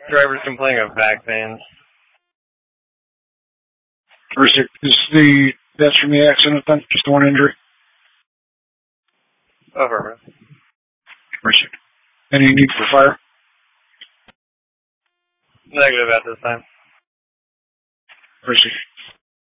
Driver's complaining of back pain. That's from the accident then? Just the one injury? Over. Mercy. Any need for fire? Negative at this time. Mercy.